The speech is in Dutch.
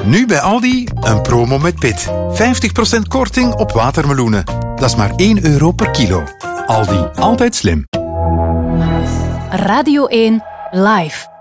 Nu bij Aldi een promo met pit. 50% korting op watermeloenen. Dat is maar €1 per kilo. Aldi, altijd slim. Radio 1 Live.